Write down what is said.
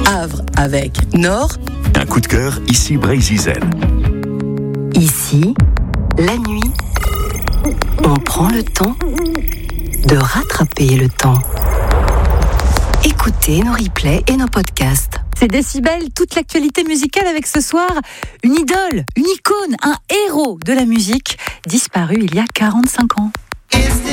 Havre avec Nord. Un coup de cœur, ici Brésil. Ici, la nuit, on prend le temps de rattraper le temps. Écoutez nos replays et nos podcasts. C'est Décibel, toute l'actualité musicale avec ce soir une idole, une icône, un héros de la musique disparu il y a 45 ans.